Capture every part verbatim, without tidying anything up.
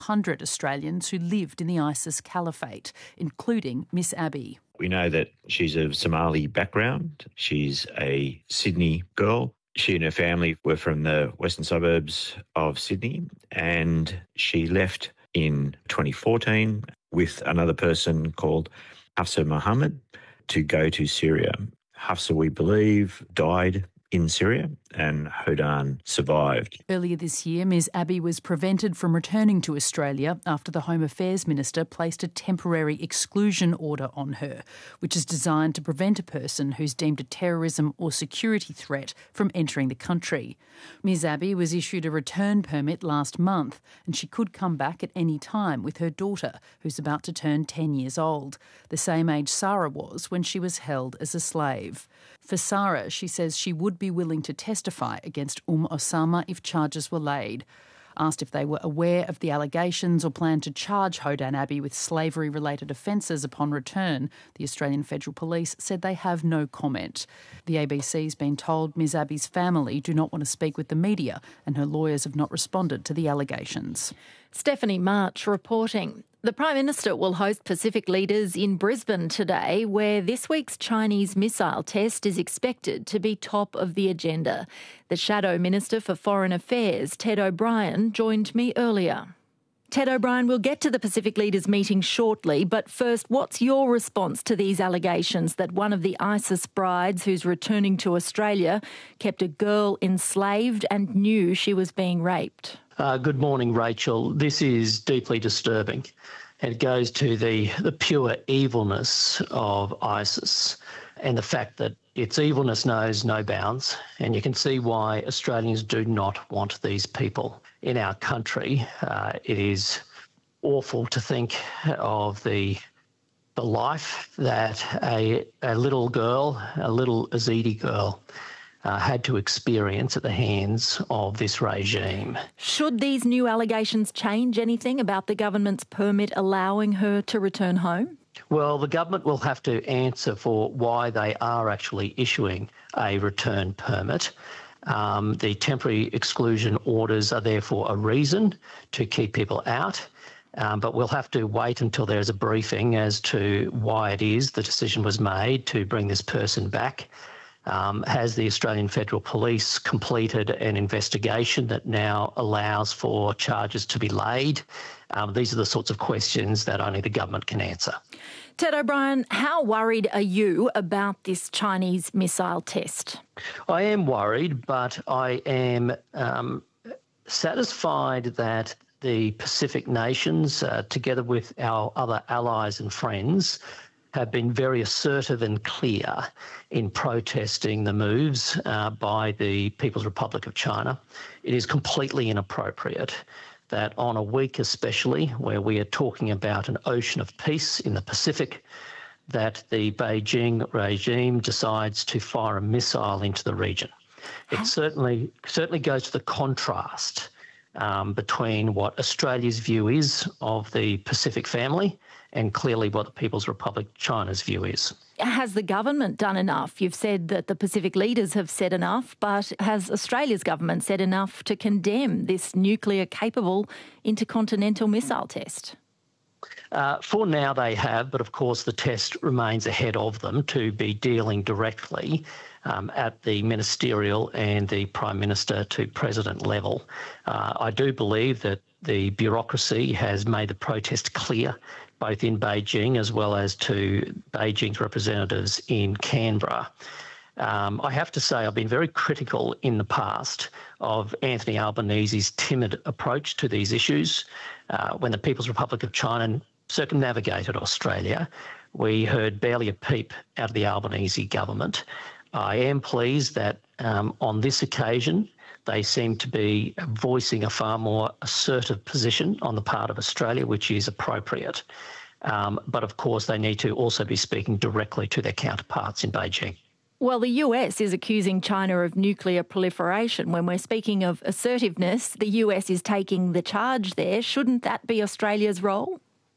one hundred Australians who lived in the ISIS caliphate, including Miss Abbey. We know that she's of Somali background. She's a Sydney girl. She and her family were from the western suburbs of Sydney, and she left in twenty fourteen with another person called Hafsa Mohammed to go to Syria. Hafsa, we believe, died in Syria, and Hodan survived. Earlier this year, Ms Abbey was prevented from returning to Australia after the Home Affairs Minister placed a temporary exclusion order on her, which is designed to prevent a person who's deemed a terrorism or security threat from entering the country. Ms Abbey was issued a return permit last month, and she could come back at any time with her daughter, who's about to turn ten years old, the same age Sarah was when she was held as a slave. For Sarah, she says she would be willing to testify against Umm Osama if charges were laid. Asked if they were aware of the allegations or planned to charge Hodan Abbey with slavery-related offences upon return, the Australian Federal Police said they have no comment. The A B C's been told Ms Abbey's family do not want to speak with the media, and her lawyers have not responded to the allegations. Stephanie March reporting. The Prime Minister will host Pacific leaders in Brisbane today, where this week's Chinese missile test is expected to be top of the agenda. The Shadow Minister for Foreign Affairs, Ted O'Brien, joined me earlier. Ted O'Brien, we'll get to the Pacific leaders meeting shortly, but first, what's your response to these allegations that one of the ISIS brides who's returning to Australia kept a girl enslaved and knew she was being raped? Uh, good morning, Rachel. This is deeply disturbing. It goes to the, the pure evilness of ISIS and the fact that its evilness knows no bounds. And you can see why Australians do not want these people in our country. Uh, it is awful to think of the the life that a, a little girl, a little Yazidi girl, Uh, had to experience at the hands of this regime. Should these new allegations change anything about the government's permit allowing her to return home? Well, the government will have to answer for why they are actually issuing a return permit. Um, the temporary exclusion orders are there for a reason, to keep people out. Um, but we'll have to wait until there's a briefing as to why it is the decision was made to bring this person back. Um, has the Australian Federal Police completed an investigation that now allows for charges to be laid? Um, these are the sorts of questions that only the government can answer. Ted O'Brien, how worried are you about this Chinese missile test? I am worried, but I am um, satisfied that the Pacific nations, uh, together with our other allies and friends, have been very assertive and clear in protesting the moves uh, by the People's Republic of China. It is completely inappropriate that on a week especially, where we are talking about an ocean of peace in the Pacific, that the Beijing regime decides to fire a missile into the region. It certainly, certainly goes to the contrast um, between what Australia's view is of the Pacific family and clearly what the People's Republic of China's view is. Has the government done enough? You've said that the Pacific leaders have said enough, but has Australia's government said enough to condemn this nuclear-capable intercontinental missile test? Uh, for now they have, but of course the test remains ahead of them to be dealing directly um, at the ministerial and the Prime Minister to President level. Uh, I do believe that the bureaucracy has made the protest clear, both in Beijing as well as to Beijing's representatives in Canberra. Um, I have to say I've been very critical in the past of Anthony Albanese's timid approach to these issues. Uh, when the People's Republic of China circumnavigated Australia, we heard barely a peep out of the Albanese government. I am pleased that um, on this occasion they seem to be voicing a far more assertive position on the part of Australia, which is appropriate. Um, but of course, they need to also be speaking directly to their counterparts in Beijing. Well, the U S is accusing China of nuclear proliferation. When we're speaking of assertiveness, the U S is taking the charge there. Shouldn't that be Australia's role?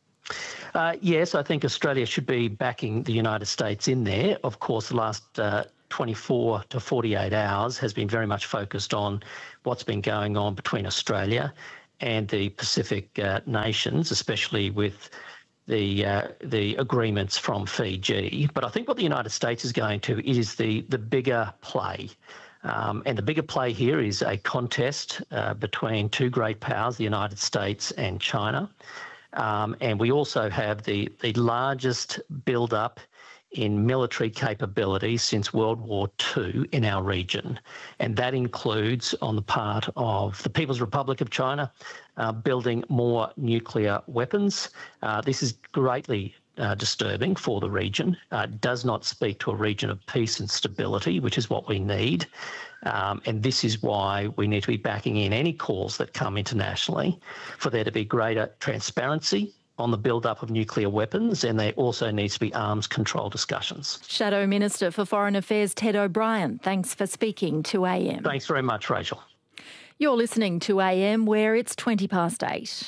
Uh, yes, I think Australia should be backing the United States in there. Of course, the last uh, twenty-four to forty-eight hours has been very much focused on what's been going on between Australia and the Pacific uh, nations, especially with the uh, the agreements from Fiji. But I think what the United States is going to is the, the bigger play. Um, and the bigger play here is a contest uh, between two great powers, the United States and China. Um, and we also have the, the largest build-up in military capability since World War Two in our region. And that includes, on the part of the People's Republic of China, uh, building more nuclear weapons. Uh, this is greatly uh, disturbing for the region. Uh, does not speak to a region of peace and stability, which is what we need. Um, and this is why we need to be backing in any calls that come internationally for there to be greater transparency on the build-up of nuclear weapons, and there also needs to be arms control discussions. Shadow Minister for Foreign Affairs Ted O'Brien, thanks for speaking to A M. Thanks very much, Rachel. You're listening to A M, where it's twenty past eight.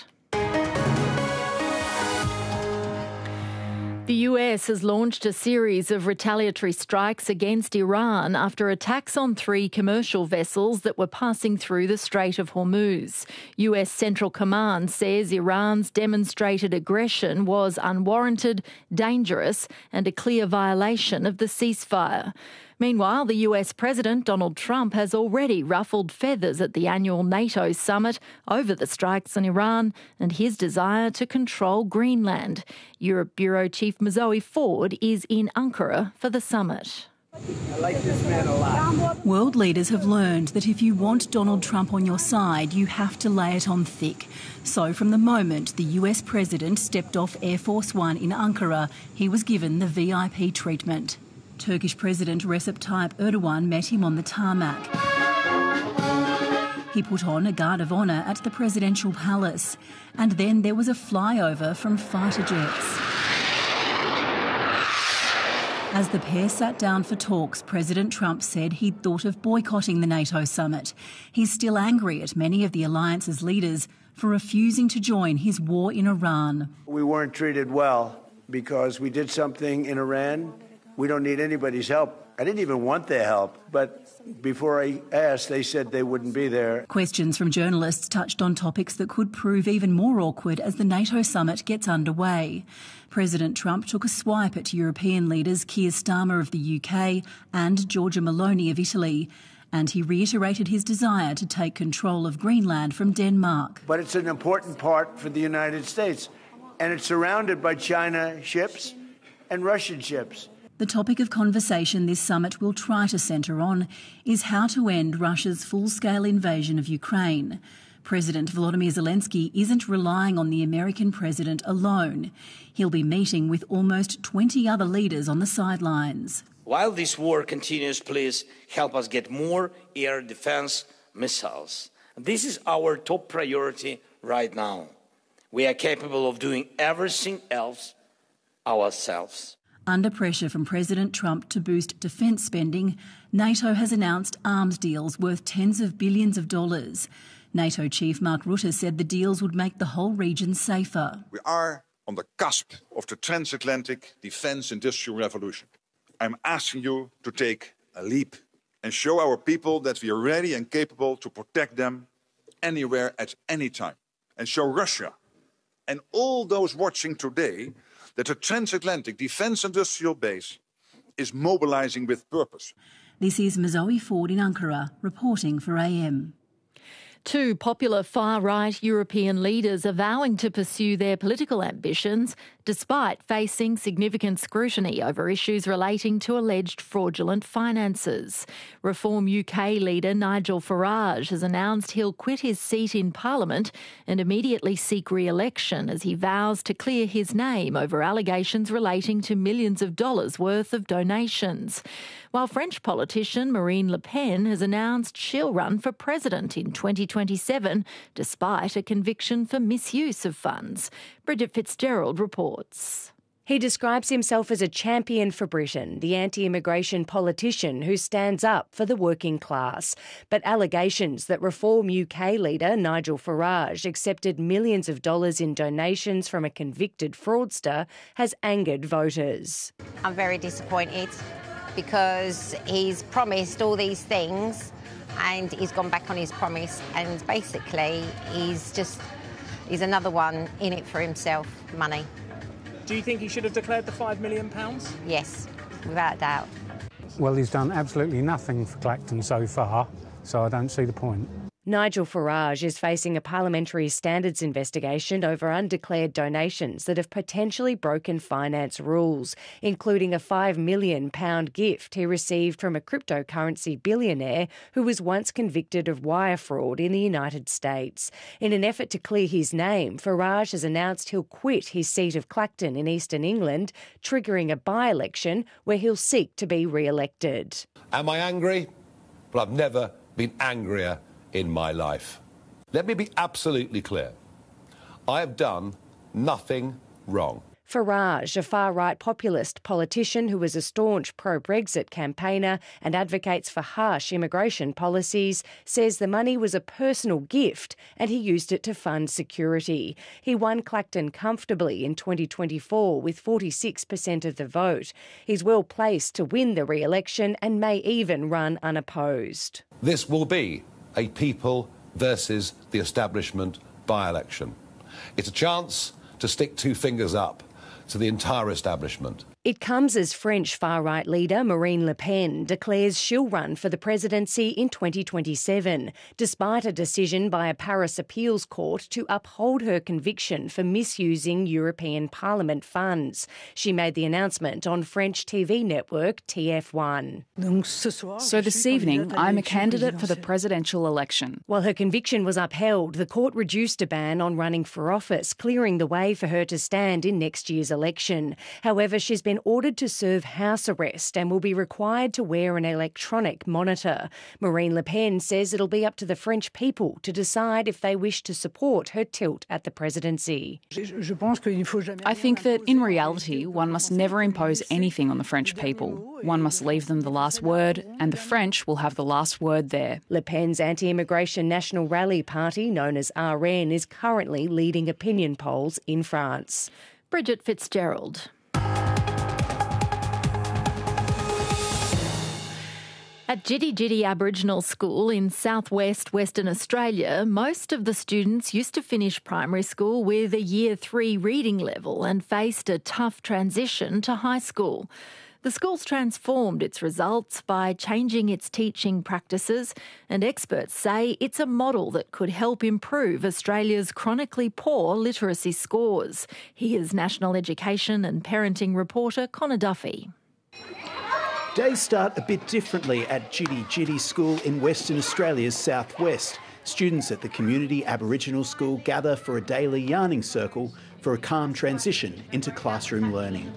The U S has launched a series of retaliatory strikes against Iran after attacks on three commercial vessels that were passing through the Strait of Hormuz. U S Central Command says Iran's demonstrated aggression was unwarranted, dangerous, and a clear violation of the ceasefire. Meanwhile, the U S President Donald Trump has already ruffled feathers at the annual NATO summit over the strikes on Iran and his desire to control Greenland. Europe Bureau Chief Mozoe Ford is in Ankara for the summit. I like this man a lot. World leaders have learned that if you want Donald Trump on your side, you have to lay it on thick. So from the moment the U S President stepped off Air Force One in Ankara, he was given the V I P treatment. Turkish President Recep Tayyip Erdogan met him on the tarmac. He put on a guard of honour at the presidential palace. And then there was a flyover from fighter jets. As the pair sat down for talks, President Trump said he'd thought of boycotting the NATO summit. He's still angry at many of the alliance's leaders for refusing to join his war in Iran. We weren't treated well because we did something in Iran. We don't need anybody's help. I didn't even want their help, but before I asked, they said they wouldn't be there. Questions from journalists touched on topics that could prove even more awkward as the NATO summit gets underway. President Trump took a swipe at European leaders Keir Starmer of the U K and Giorgia Meloni of Italy, and he reiterated his desire to take control of Greenland from Denmark. But it's an important part for the United States, and it's surrounded by China ships and Russian ships. The topic of conversation this summit will try to centre on is how to end Russia's full-scale invasion of Ukraine. President Volodymyr Zelensky isn't relying on the American president alone. He'll be meeting with almost twenty other leaders on the sidelines. While this war continues, please help us get more air defence missiles. This is our top priority right now. We are capable of doing everything else ourselves. Under pressure from President Trump to boost defence spending, NATO has announced arms deals worth tens of billions of dollars. NATO chief Mark Rutte said the deals would make the whole region safer. We are on the cusp of the transatlantic defence industrial revolution. I'm asking you to take a leap and show our people that we are ready and capable to protect them anywhere at any time. And show Russia and all those watching today that the transatlantic defence industrial base is mobilising with purpose. This is Mozoe Ford in Ankara, reporting for A M. Two popular far-right European leaders are vowing to pursue their political ambitions despite facing significant scrutiny over issues relating to alleged fraudulent finances. Reform U K leader Nigel Farage has announced he'll quit his seat in Parliament and immediately seek re-election as he vows to clear his name over allegations relating to millions of dollars worth of donations. While French politician Marine Le Pen has announced she'll run for president in twenty twenty-seven despite a conviction for misuse of funds. Bridget Fitzgerald reports. He describes himself as a champion for Britain, the anti-immigration politician who stands up for the working class. But allegations that Reform U K leader Nigel Farage accepted millions of dollars in donations from a convicted fraudster has angered voters. I'm very disappointed because he's promised all these things and he's gone back on his promise, and basically he's just, he's another one in it for himself, money. Do you think he should have declared the five million pounds? Yes, without a doubt. Well, he's done absolutely nothing for Clacton so far, so I don't see the point. Nigel Farage is facing a parliamentary standards investigation over undeclared donations that have potentially broken finance rules, including a five million pounds gift he received from a cryptocurrency billionaire who was once convicted of wire fraud in the United States. In an effort to clear his name, Farage has announced he'll quit his seat of Clacton in eastern England, triggering a by-election where he'll seek to be re-elected. Am I angry? Well, I've never been angrier in my life. Let me be absolutely clear. I have done nothing wrong. Farage, a far-right populist politician who was a staunch pro-Brexit campaigner and advocates for harsh immigration policies, says the money was a personal gift and he used it to fund security. He won Clacton comfortably in twenty twenty-four with forty-six percent of the vote. He's well placed to win the re-election and may even run unopposed. This will be a people versus the establishment by-election. It's a chance to stick two fingers up to the entire establishment. It comes as French far-right leader Marine Le Pen declares she'll run for the presidency in twenty twenty-seven, despite a decision by a Paris appeals court to uphold her conviction for misusing European Parliament funds. She made the announcement on French T V network T F one. So this evening, I'm a candidate for the presidential election. While her conviction was upheld, the court reduced a ban on running for office, clearing the way for her to stand in next year's election. However, she's been ordered to serve house arrest and will be required to wear an electronic monitor. Marine Le Pen says it'll be up to the French people to decide if they wish to support her tilt at the presidency. I think that in reality, one must never impose anything on the French people. One must leave them the last word, and the French will have the last word there. Le Pen's anti-immigration National Rally Party, known as R N, is currently leading opinion polls in France. Bridget Fitzgerald. At Jitty Jitty Aboriginal School in southwest Western Australia, most of the students used to finish primary school with a year three reading level and faced a tough transition to high school. The school's transformed its results by changing its teaching practices, and experts say it's a model that could help improve Australia's chronically poor literacy scores. Here's National Education and Parenting reporter Connor Duffy. Days start a bit differently at Jitty Jitty School in Western Australia's southwest. Students at the community Aboriginal school gather for a daily yarning circle for a calm transition into classroom learning.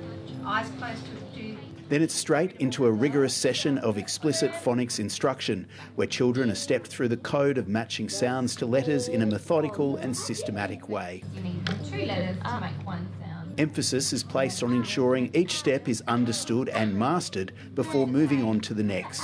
Then it's straight into a rigorous session of explicit phonics instruction, where children are stepped through the code of matching sounds to letters in a methodical and systematic way. You need two letters to make one sound. Emphasis is placed on ensuring each step is understood and mastered before moving on to the next.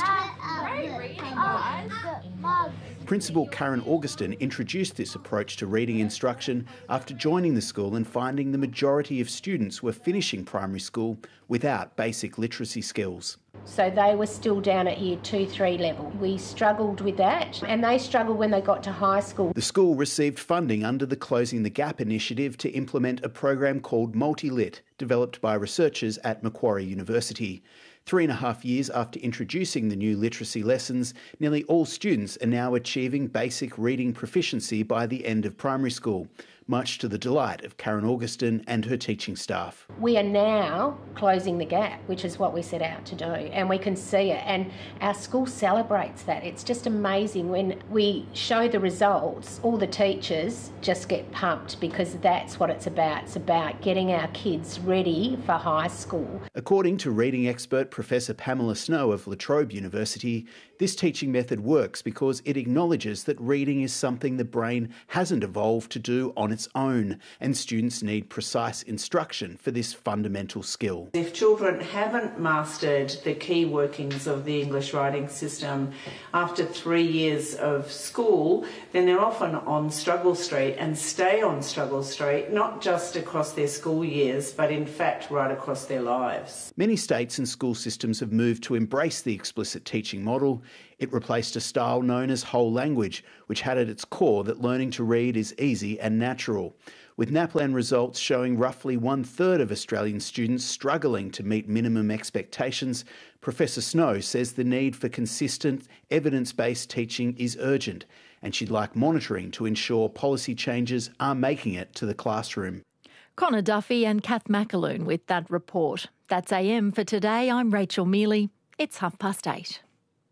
Principal Karen Augustin introduced this approach to reading instruction after joining the school and finding the majority of students were finishing primary school without basic literacy skills. So they were still down at year two, three level. We struggled with that, and they struggled when they got to high school. The school received funding under the Closing the Gap initiative to implement a program called MultiLit, developed by researchers at Macquarie University. Three and a half years after introducing the new literacy lessons, nearly all students are now achieving basic reading proficiency by the end of primary school, much to the delight of Karen Augustin and her teaching staff. We are now closing the gap, which is what we set out to do, and we can see it, and our school celebrates that. It's just amazing when we show the results, all the teachers just get pumped because that's what it's about. It's about getting our kids ready for high school. According to reading expert Professor Pamela Snow of La Trobe University, this teaching method works because it acknowledges that reading is something the brain hasn't evolved to do on its own, and students need precise instruction for this fundamental skill. If children haven't mastered the key workings of the English writing system after three years of school, then they're often on struggle street and stay on struggle street, not just across their school years, but in fact right across their lives. Many states and school systems systems have moved to embrace the explicit teaching model. It replaced a style known as whole language, which had at its core that learning to read is easy and natural. With NAPLAN results showing roughly one-third of Australian students struggling to meet minimum expectations, Professor Snow says the need for consistent, evidence-based teaching is urgent, and she'd like monitoring to ensure policy changes are making it to the classroom. Connor Duffy and Kath McAloon with that report. That's A M for today. I'm Rachel Mealy. It's half past eight.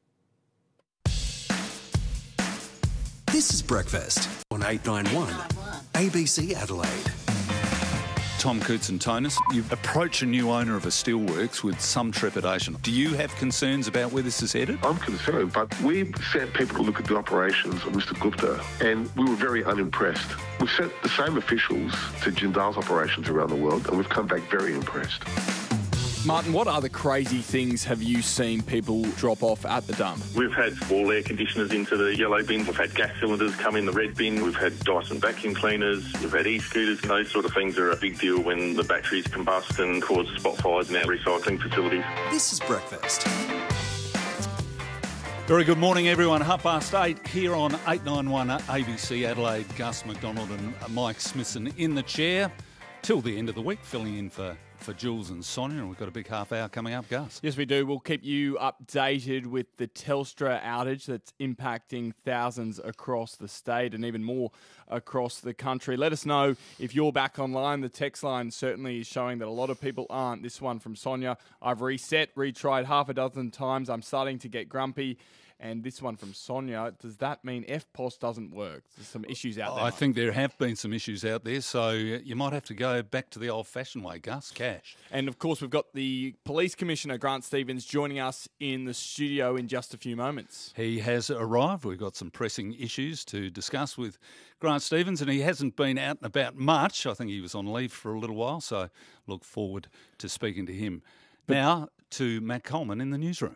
This is Breakfast on eight ninety-one A B C Adelaide. Tom Coots and Tonus, you approach a new owner of a steelworks with some trepidation. Do you have concerns about where this is headed? I'm concerned, but we sent people to look at the operations of Mister Gupta, and we were very unimpressed. We've sent the same officials to Jindal's operations around the world, and we've come back very impressed. Martin, what other crazy things have you seen people drop off at the dump? We've had wall air conditioners into the yellow bin. We've had gas cylinders come in the red bin. We've had Dyson vacuum cleaners. We've had e-scooters. Those sort of things are a big deal when the batteries combust and cause spot fires in our recycling facilities. This is Breakfast. Very good morning, everyone. Half past eight here on eight ninety-one A B C Adelaide. Gus McDonald and Mike Smithson in the chair till the end of the week, filling in for for Jules and Sonia, and we've got a big half hour coming up, Gus. Yes, we do. We'll keep you updated with the Telstra outage that's impacting thousands across the state and even more across the country. Let us know if you're back online. The text line certainly is showing that a lot of people aren't. This one from Sonia: I've reset, retried half a dozen times. I'm starting to get grumpy. And this one from Sonia: does that mean F P O S doesn't work? There's some issues out there. I think there have been some issues out there, so you might have to go back to the old-fashioned way, Gus, cash. And, of course, we've got the Police Commissioner, Grant Stevens, joining us in the studio in just a few moments. He has arrived. We've got some pressing issues to discuss with Grant Stevens, and he hasn't been out and about much. I think he was on leave for a little while, so look forward to speaking to him. But now to Matt Coleman in the newsroom.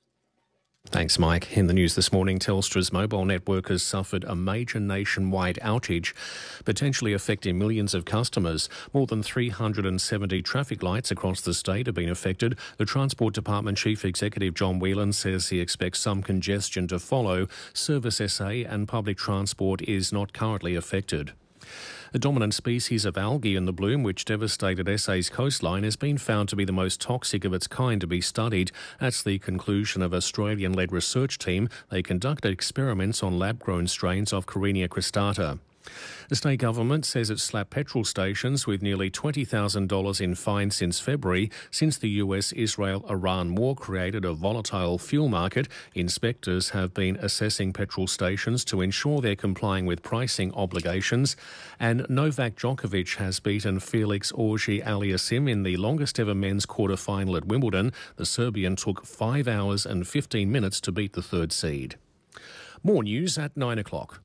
Thanks, Mike. In the news this morning, Telstra's mobile network has suffered a major nationwide outage, potentially affecting millions of customers. More than three hundred seventy traffic lights across the state have been affected. The Transport Department Chief Executive John Whelan says he expects some congestion to follow. Service S A and public transport is not currently affected. A dominant species of algae in the bloom, which devastated S A's coastline, has been found to be the most toxic of its kind to be studied. That's the conclusion of an Australian-led research team. They conducted experiments on lab-grown strains of Carenia cristata. The state government says it's slapped petrol stations with nearly twenty thousand dollars in fines since February. Since the U S Israel Iran war created a volatile fuel market, inspectors have been assessing petrol stations to ensure they're complying with pricing obligations. And Novak Djokovic has beaten Felix Auger-Aliassime in the longest ever men's quarter-final at Wimbledon. The Serbian took five hours and fifteen minutes to beat the third seed. More news at nine o'clock.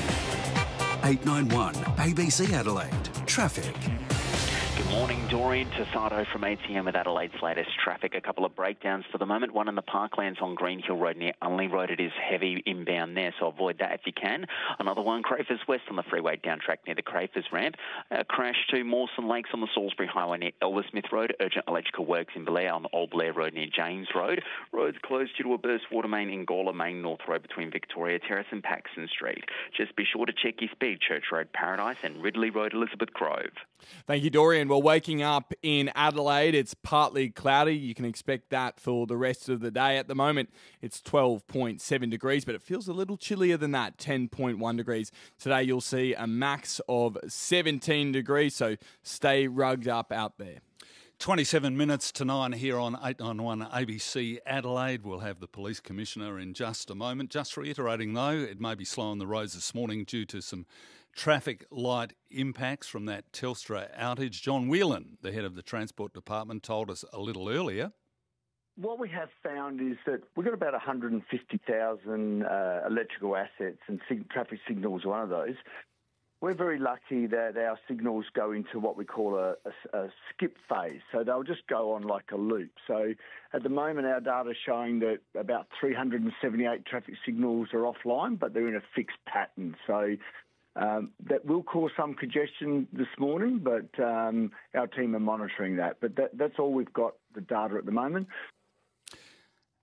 eight ninety-one A B C Adelaide. Traffic. Good morning, Doreen Tassado from A T M with Adelaide's latest traffic. A couple of breakdowns for the moment. One in the Parklands on Green Hill Road near Unley Road. It is heavy inbound there, so avoid that if you can. Another one, Crafers West on the freeway down track near the Crafers ramp. A crash to Mawson Lakes on the Salisbury Highway near Elder Smith Road. Urgent electrical works in Blair on the Old Blair Road near James Road. Roads closed due to a burst water main in Gawler Main North Road between Victoria Terrace and Paxton Street. Just be sure to check your speed. Church Road Paradise and Ridley Road Elizabeth Grove. Thank you, Dorian. Well, waking up in Adelaide, it's partly cloudy. You can expect that for the rest of the day. At the moment, it's twelve point seven degrees, but it feels a little chillier than that, ten point one degrees. Today, you'll see a max of seventeen degrees, so stay rugged up out there. twenty-seven minutes to nine here on eight ninety-one A B C Adelaide. We'll have the Police Commissioner in just a moment. Just reiterating, though, it may be slow on the roads this morning due to some traffic light impacts from that Telstra outage. John Whelan, the head of the Transport Department, told us a little earlier. What we have found is that we've got about one hundred fifty thousand uh, electrical assets, and sig- traffic signals are one of those. We're very lucky that our signals go into what we call a, a, a skip phase, so they'll just go on like a loop. So at the moment, our data is showing that about three hundred seventy-eight traffic signals are offline, but they're in a fixed pattern. So Um, that will cause some congestion this morning, but um, our team are monitoring that. But that, that's all we've got, the data at the moment.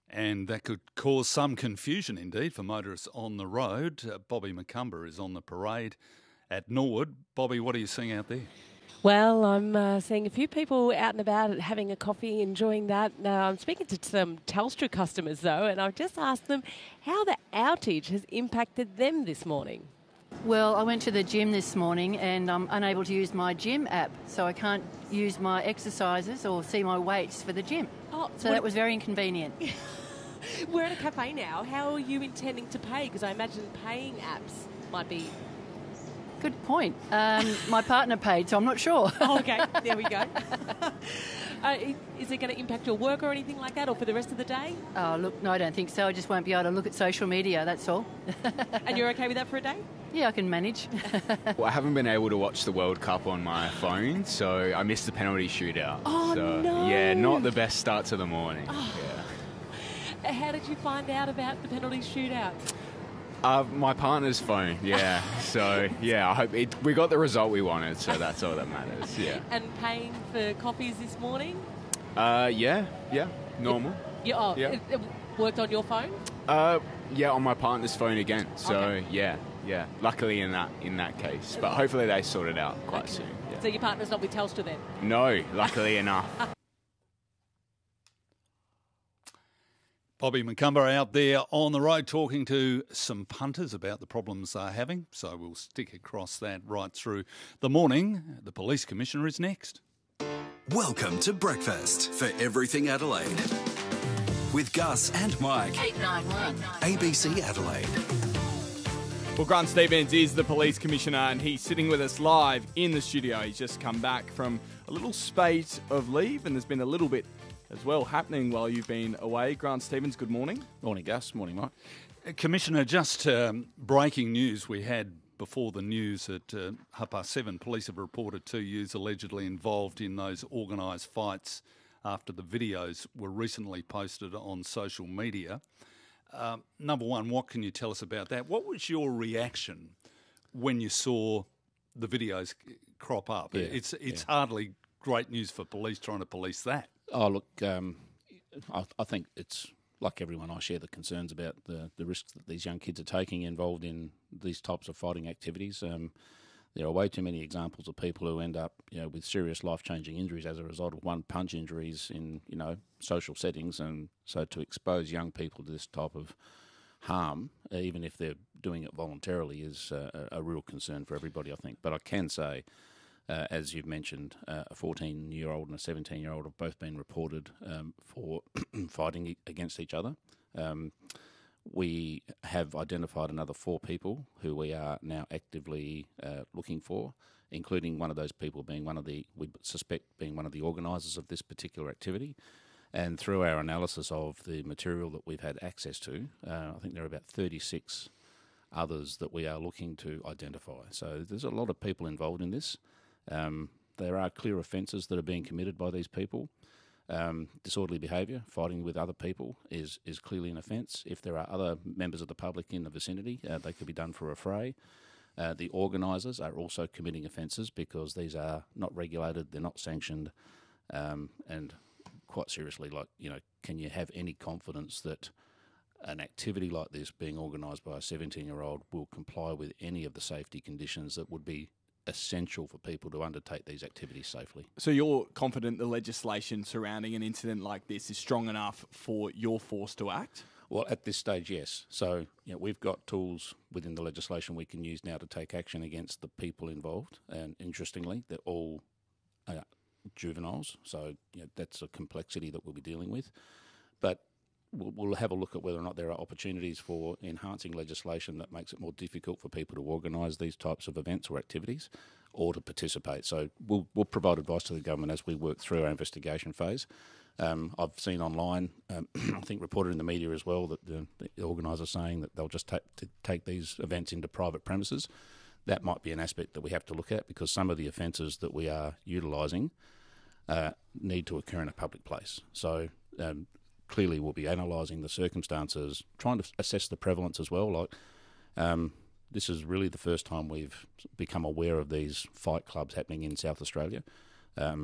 And that could cause some confusion indeed for motorists on the road. Uh, Bobby McCumber is on the parade at Norwood. Bobby, what are you seeing out there? Well, I'm uh, seeing a few people out and about having a coffee, enjoying that. Now, I'm speaking to some Telstra customers, though, and I've just asked them how the outage has impacted them this morning. Well, I went to the gym this morning and I'm unable to use my gym app, so I can't use my exercises or see my weights for the gym. Oh, so that was very inconvenient. We're at a cafe now. How are you intending to pay? Because I imagine paying apps might be... Good point. Um, my partner paid, so I'm not sure. Oh, okay, there we go. uh, is it going to impact your work or anything like that, or for the rest of the day? Oh, look, no, I don't think so. I just won't be able to look at social media, that's all. And you're okay with that for a day? Yeah, I can manage. Well, I haven't been able to watch the World Cup on my phone, so I missed the penalty shootout. Oh, so, no. Yeah, not the best start to the morning. Oh. Yeah. How did you find out about the penalty shootout? Uh, my partner's phone, yeah. So, yeah, I hope it, we got the result we wanted, so that's all that matters, yeah. And paying for coffees this morning? Uh, yeah, yeah, normal. You, oh, yeah. It, it worked on your phone? Uh, yeah, on my partner's phone again. So, okay. yeah, yeah. Luckily in that in that case, but hopefully they sort it out quite okay. soon. Yeah. So your partner's not with Telstra then? No, luckily enough. Bobby McCumber out there on the road talking to some punters about the problems they're having. So we'll stick across that right through the morning. The Police Commissioner is next. Welcome to Breakfast for Everything Adelaide. With Gus and Mike. eight nine one. A B C Adelaide. Well, Grant Stevens is the Police Commissioner and he's sitting with us live in the studio. He's just come back from a little spate of leave and there's been a little bit as well happening while you've been away. Grant Stevens, good morning. Morning, Gus. Morning, Mike. Uh, Commissioner, just um, breaking news we had before the news at uh, half past seven. Police have reported two youths allegedly involved in those organised fights after the videos were recently posted on social media. Uh, number one, what can you tell us about that? What was your reaction when you saw the videos crop up? Yeah, it's it's yeah. hardly great news for police trying to police that. Oh, look, um, I, I think it's like everyone, I share the concerns about the, the risks that these young kids are taking involved in these types of fighting activities. Um, there are way too many examples of people who end up, you know, with serious life-changing injuries as a result of one-punch injuries in, you know, social settings. And so to expose young people to this type of harm, even if they're doing it voluntarily, is uh, a real concern for everybody, I think. But I can say, Uh, as you've mentioned, uh, a fourteen-year-old and a seventeen-year-old have both been reported um, for fighting against each other. Um, we have identified another four people who we are now actively uh, looking for, including one of those people being one of the, we suspect being one of the organisers of this particular activity. And through our analysis of the material that we've had access to, uh, I think there are about thirty-six others that we are looking to identify. So there's a lot of people involved in this. Um, there are clear offences that are being committed by these people. Um, disorderly behaviour, fighting with other people, is is clearly an offence. If there are other members of the public in the vicinity, uh, they could be done for a fray. Uh, the organisers are also committing offences because these are not regulated, they're not sanctioned, um, and quite seriously, like, you know, can you have any confidence that an activity like this being organised by a seventeen-year-old will comply with any of the safety conditions that would be essential for people to undertake these activities safely? So you're confident the legislation surrounding an incident like this is strong enough for your force to act? Well, at this stage, yes. So, you know, we've got tools within the legislation we can use now to take action against the people involved. And interestingly, they're all uh, juveniles. So, you know, that's a complexity that we'll be dealing with. But we'll, we'll have a look at whether or not there are opportunities for enhancing legislation that makes it more difficult for people to organise these types of events or activities or to participate. So we'll, we'll provide advice to the government as we work through our investigation phase. Um, I've seen online, um, I think reported in the media as well, that the, the organisers saying that they'll just take, to take these events into private premises. That might be an aspect that we have to look at, because some of the offences that we are utilising uh, need to occur in a public place. So um, clearly we'll be analysing the circumstances, trying to assess the prevalence as well. Like um, this is really the first time we've become aware of these fight clubs happening in South Australia. Um,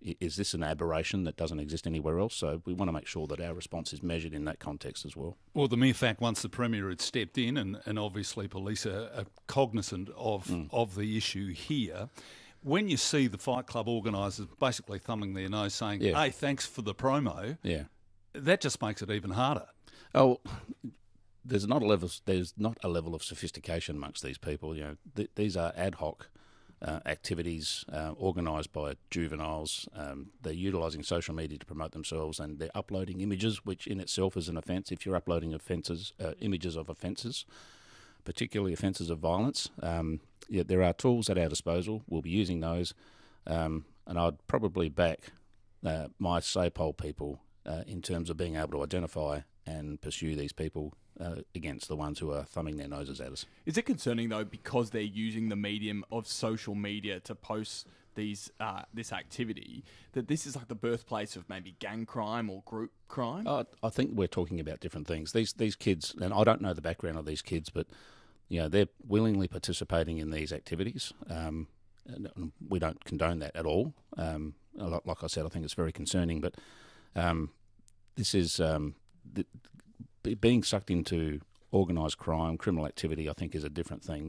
is this an aberration that doesn't exist anywhere else? So we want to make sure that our response is measured in that context as well. Well, the mere fact once the Premier had stepped in, and, and obviously police are, are cognisant of, mm. of the issue here, when you see the Fight Club organisers basically thumbing their nose saying, yeah. hey, thanks for the promo, yeah. that just makes it even harder. Oh, there's not a level, there's not a level of sophistication amongst these people. You know, th- these are ad hoc Uh, activities uh, organised by juveniles. Um, they're utilising social media to promote themselves, and they're uploading images, which in itself is an offence. If you're uploading offences, uh, images of offences, particularly offences of violence, um, yeah, there are tools at our disposal. We'll be using those, um, and I'd probably back uh, my SAPOL people uh, in terms of being able to identify and pursue these people Uh, against the ones who are thumbing their noses at us. Is it concerning, though, because they're using the medium of social media to post these uh, this activity, that this is like the birthplace of maybe gang crime or group crime? Uh, I think we're talking about different things. These these kids, and I don't know the background of these kids, but you know they're willingly participating in these activities. Um, and we don't condone that at all. Um, like I said, I think it's very concerning. But um, this is um, the, being sucked into organised crime, criminal activity, I think is a different thing.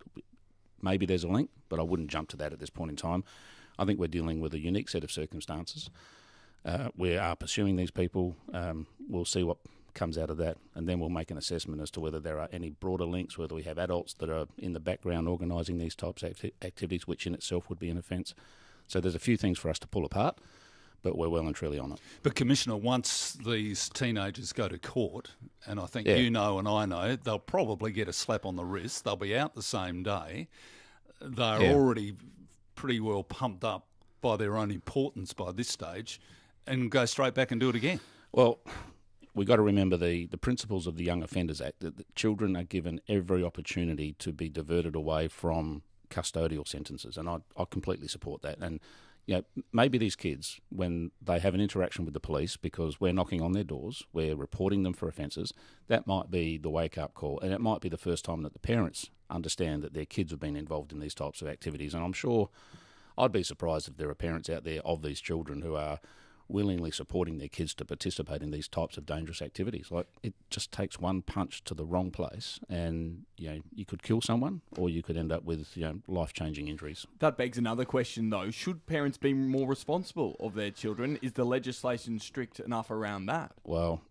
Maybe there's a link, but I wouldn't jump to that at this point in time. I think we're dealing with a unique set of circumstances. Uh, we are pursuing these people. Um, we'll see what comes out of that, and then we'll make an assessment as to whether there are any broader links, whether we have adults that are in the background organising these types of acti- activities, which in itself would be an offence. So there's a few things for us to pull apart, but we're well and truly on it. But, Commissioner, once these teenagers go to court, and I think yeah. you know and I know, they'll probably get a slap on the wrist. They'll be out the same day. They're yeah. already pretty well pumped up by their own importance by this stage, and go straight back and do it again. Well, we've got to remember the, the principles of the Young Offenders Act, that, that children are given every opportunity to be diverted away from custodial sentences, and I, I completely support that. And you know, maybe these kids, when they have an interaction with the police, because we're knocking on their doors, we're reporting them for offences, that might be the wake-up call, and it might be the first time that the parents understand that their kids have been involved in these types of activities. And I'm sure I'd be surprised if there are parents out there of these children who are willingly supporting their kids to participate in these types of dangerous activities. Like, it just takes one punch to the wrong place, and you know you could kill someone, or you could end up with you know life-changing injuries. That begs another question, though: should parents be more responsible of their children? Is the legislation strict enough around that? Well,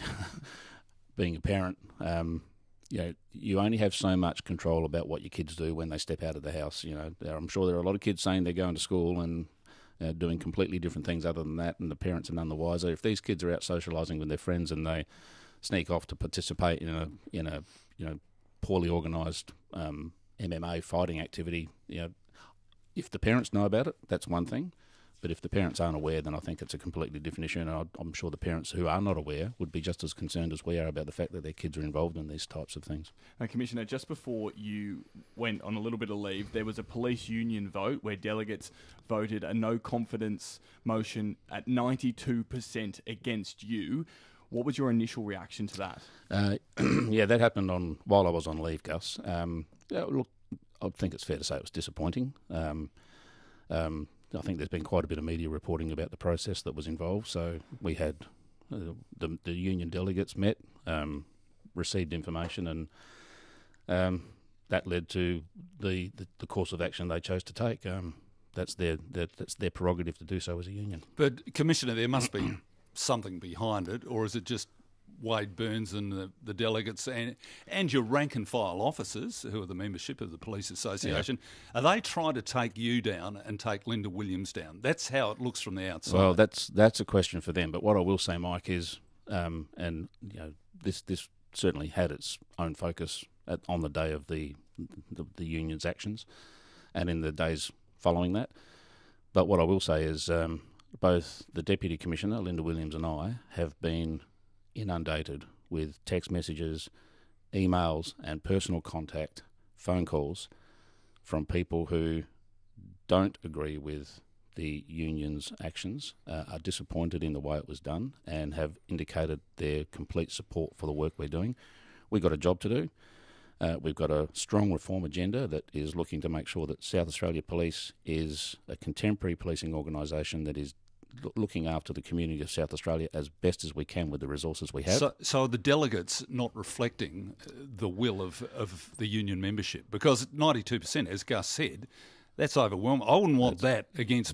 being a parent, um, you know, you only have so much control about what your kids do when they step out of the house. You know, I'm sure there are a lot of kids saying they're going to school and Uh, doing completely different things other than that, and the parents are none the wiser. If these kids are out socialising with their friends and they sneak off to participate in a in a you know poorly organised um, M M A fighting activity, you know, if the parents know about it, that's one thing. But if the parents aren't aware, then I think it's a completely different issue, and I'm sure the parents who are not aware would be just as concerned as we are about the fact that their kids are involved in these types of things. Now, Commissioner, just before you went on a little bit of leave, there was a police union vote where delegates voted a no-confidence motion at ninety-two percent against you. What was your initial reaction to that? Uh, yeah, that happened on while I was on leave, Gus. Um, yeah, look, I think it's fair to say it was disappointing. Um, um, I think there's been quite a bit of media reporting about the process that was involved. So we had uh, the, the union delegates met, um, received information, and um, that led to the, the, the course of action they chose to take. Um, that's their, their that's their prerogative to do so as a union. But, Commissioner, there must be something behind it, or is it just Wade Burns and the, the delegates and and your rank and file officers, who are the membership of the Police Association, yeah. are they trying to take you down and take Linda Williams down? That's how it looks from the outside. Well, that's that's a question for them. But what I will say, Mike, is, um, and you know, this this certainly had its own focus at, on the day of the, the the union's actions, and in the days following that. But what I will say is, um, both the Deputy Commissioner, Linda Williams, and I have been inundated with text messages, emails, and personal contact, phone calls from people who don't agree with the union's actions, uh, are disappointed in the way it was done, and have indicated their complete support for the work we're doing. We've got a job to do. Uh, we've got a strong reform agenda that is looking to make sure that South Australia Police is a contemporary policing organisation that is l- looking after the community of South Australia as best as we can with the resources we have. So, so are the delegates not reflecting the will of, of the union membership? Because ninety-two percent, as Gus said, that's overwhelming. I wouldn't want that against